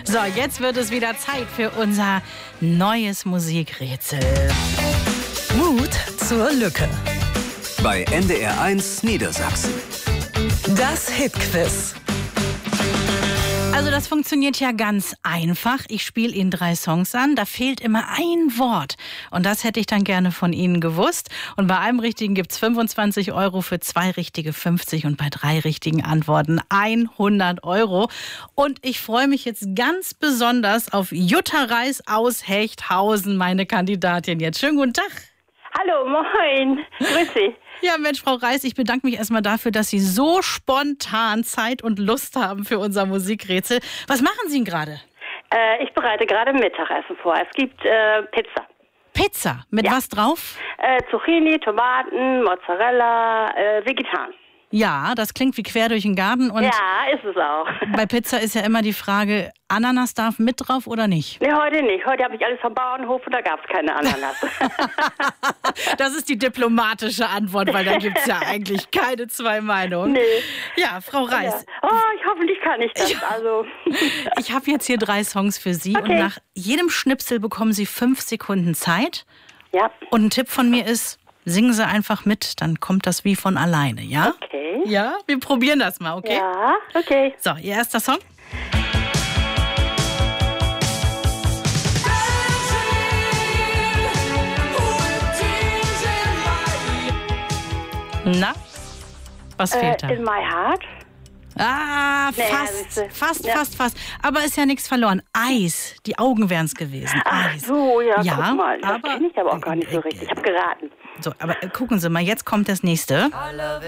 So, jetzt wird es wieder Zeit für unser neues Musikrätsel. Mut zur Lücke. Bei NDR1 Niedersachsen. Das Hitquiz. Also das funktioniert ja ganz einfach. Ich spiele Ihnen 3 Songs an. Da fehlt immer ein Wort. Und das hätte ich dann gerne von Ihnen gewusst. Und bei einem Richtigen gibt es 25 €, für 2 richtige 50 und bei 3 richtigen Antworten 100 €. Und ich freue mich jetzt ganz besonders auf Jutta Reis aus Hechthausen, meine Kandidatin jetzt. Schönen guten Tag. Hallo, moin. Grüß Sie. Ja, Mensch, Frau Reis, ich bedanke mich erstmal dafür, dass Sie so spontan Zeit und Lust haben für unser Musikrätsel. Was machen Sie denn gerade? Ich bereite gerade Mittagessen vor. Es gibt Pizza. Pizza? Mit was drauf? Zucchini, Tomaten, Mozzarella, vegetarisch. Ja, das klingt wie quer durch den Garten. Und Ja, ist es auch. bei Pizza ist ja immer die Frage, Ananas darf mit drauf oder nicht? Nee, heute nicht. Heute habe ich alles vom Bauernhof und da gab es keine Ananas. Das ist die diplomatische Antwort, weil da gibt es ja eigentlich keine 2 Meinungen. Nee. Ja, Frau Reis, Oh, hoffentlich kann ich das. Also. ich habe jetzt hier 3 Songs für Sie und Okay. nach jedem Schnipsel bekommen Sie 5 Sekunden Zeit. Ja. Und ein Tipp von mir ist, singen Sie einfach mit, dann kommt das wie von alleine, ja? Okay. Ja, wir probieren das mal, okay? Ja, okay. So, Ihr erster Song? Na, was fehlt da? In my heart. Ah, Nee, fast. Aber ist ja nichts verloren. Eis, die Augen wären es gewesen. Ach Eis. so, ja, Ja, guck mal. Das aber- kenne ich aber auch gar nicht so richtig. Ich habe geraten. So, aber gucken Sie mal, jetzt kommt das nächste.